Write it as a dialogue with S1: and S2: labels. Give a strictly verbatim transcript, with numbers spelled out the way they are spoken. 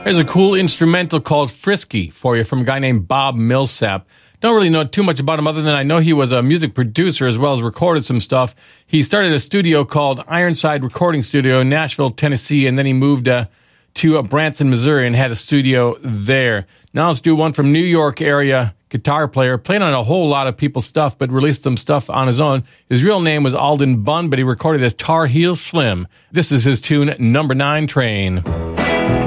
S1: There's a cool instrumental called Frisky for you from a guy named Bob Millsap. Don't really know too much about him other than I know he was a music producer as well as recorded some stuff. He started a studio called Ironside Recording Studio in Nashville, Tennessee, and then he moved uh, to uh, Branson, Missouri, and had a studio there. Now let's do one from New York area guitar player, played on a whole lot of people's stuff, but released some stuff on his own. His real name was Alden Bunn, but he recorded as Tar Heel Slim. This is his tune, Number Nine Train.